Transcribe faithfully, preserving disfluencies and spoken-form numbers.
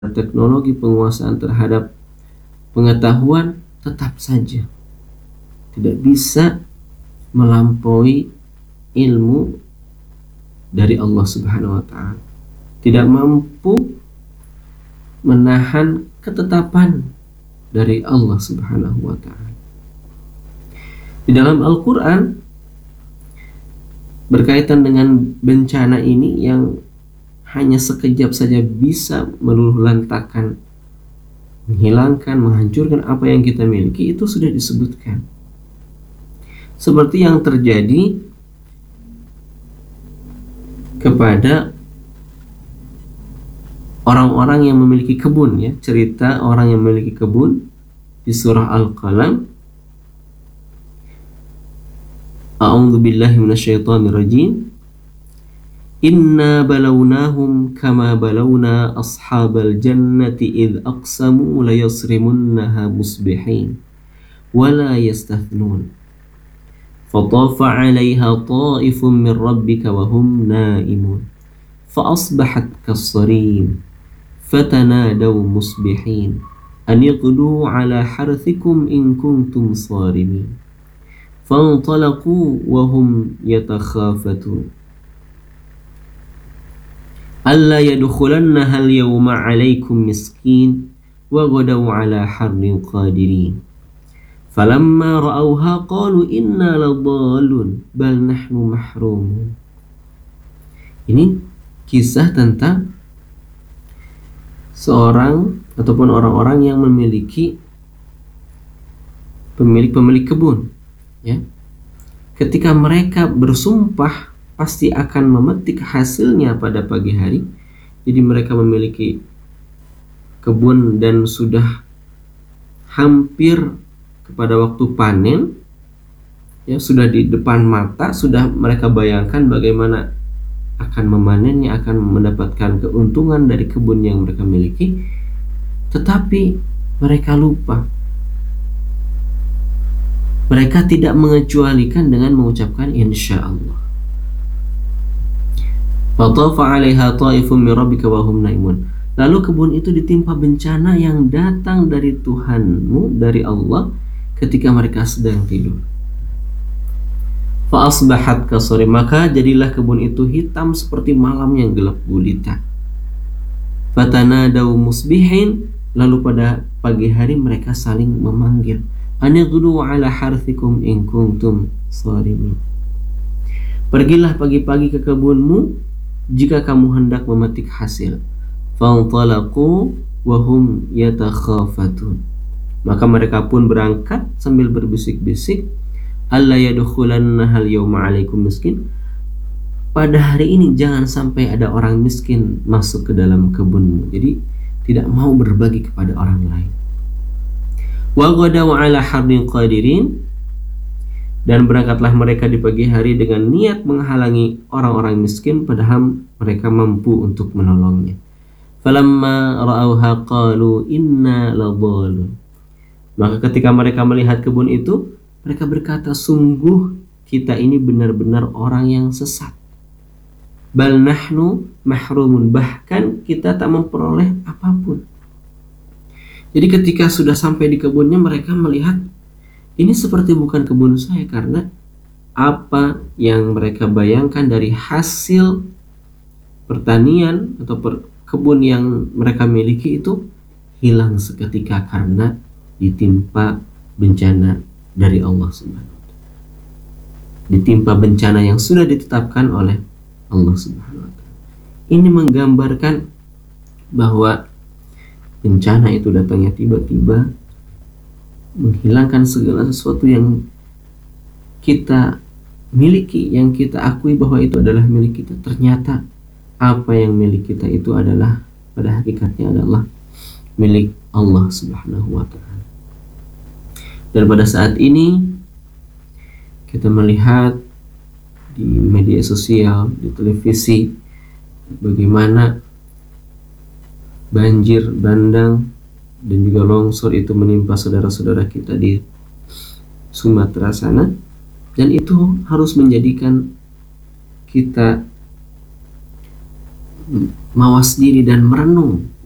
teknologi, penguasaan terhadap pengetahuan, tetap saja tidak bisa melampaui ilmu dari Allah Subhanahu wa Ta'ala, tidak mampu menahan ketetapan dari Allah Subhanahu wa Ta'ala. Di dalam Al-Quran berkaitan dengan bencana ini yang hanya sekejap saja bisa meluluhlantakkan, menghilangkan, menghancurkan apa yang kita miliki, itu sudah disebutkan. Seperti yang terjadi kepada orang-orang yang memiliki kebun, ya, cerita orang yang memiliki kebun di surah Al-Qalam. A'udzu billahi minasyaitonir rajim. Inna balawnahum kama balawna ashabal jannati id aqsamu la yasrimunnaha musbihin wa la yastathnun. Fatafa 'alayha ta'ifun min rabbika wa hum na'imun. Fa asbahat kas-sarim. Fatanadaw musbihin an yaqdu 'ala harthikum in kuntum sarimin. Fantalaqu wa hum yatakhafatun. Alla yadkhulannaha al-yawma 'alaykum miskin wa ghadaw 'ala harrin qadirin. Falamma ra'awha qalu inna ladallun bal nahnu mahrumun. Ini kisah tentang seorang ataupun orang-orang yang memiliki pemilik-pemilik kebun, ya. Ketika mereka bersumpah pasti akan memetik hasilnya pada pagi hari, jadi mereka memiliki kebun dan sudah hampir kepada waktu panen, ya, sudah di depan mata, sudah mereka bayangkan bagaimana akan memanennya, akan mendapatkan keuntungan dari kebun yang mereka miliki, tetapi mereka lupa. Mereka tidak mengecualikan dengan mengucapkan insya Allah. Fatafa 'alaiha ta'ifun min rabbika wa hum naimun. Lalu kebun itu ditimpa bencana yang datang dari Tuhanmu, dari Allah, ketika mereka sedang tidur. Fa asbahat kasari, maka jadilah kebun itu hitam seperti malam yang gelap gulita. Fatanadaw musbihin, lalu pada pagi hari mereka saling memanggil, anighdu 'ala harthikum in kuntum sarimin. Pergilah pagi-pagi ke kebunmu jika kamu hendak memetik hasil. Fantalaqu wa hum yatakhafatun. Maka mereka pun berangkat sambil berbisik-bisik, alla yadkhulannaha al-yawma 'alaikum miskin. Pada hari ini jangan sampai ada orang miskin masuk ke dalam kebunmu. Jadi tidak mau berbagi kepada orang lain. Wa ghadaw 'ala hardin qadirin, dan berangkatlah mereka di pagi hari dengan niat menghalangi orang-orang miskin padahal mereka mampu untuk menolongnya. Falamma ra'awha qalu inna ladallun. Maka ketika mereka melihat kebun itu, mereka berkata, sungguh kita ini benar-benar orang yang sesat. Bal nahnu mahrumun, bahkan kita tak memperoleh apapun. Jadi ketika sudah sampai di kebunnya, mereka melihat ini seperti bukan kebun saya, karena apa yang mereka bayangkan dari hasil pertanian atau per, kebun yang mereka miliki itu hilang seketika karena ditimpa bencana dari Allah Subhanahu wa Ta'ala. Ditimpa bencana yang sudah ditetapkan oleh Allah Subhanahu wa Ta'ala. Ini menggambarkan bahwa bencana itu datangnya tiba-tiba, menghilangkan segala sesuatu yang kita miliki, yang kita akui bahwa itu adalah milik kita. Ternyata apa yang milik kita itu adalah pada hakikatnya adalah milik Allah Subhanahu wa Ta'ala. Dan pada saat ini kita melihat di media sosial, di televisi, bagaimana banjir bandang dan juga longsor itu menimpa saudara-saudara kita di Sumatera sana, dan itu harus menjadikan kita mawas diri dan merenung